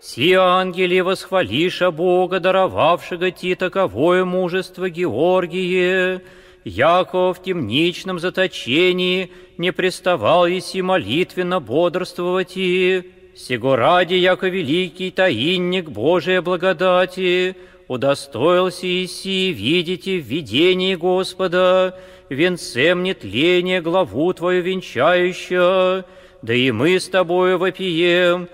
Си ангели восхвалиша Бога, даровавшего ти таковое мужество Георгие, яко в темничном заточении не преставал еси молитвенно бодрствовать и, сего ради, яко великий таинник Божия благодати, удостоился еси видите в видении Господа, венцем нетления главу Твою венчающего, да и мы с Тобою вопием,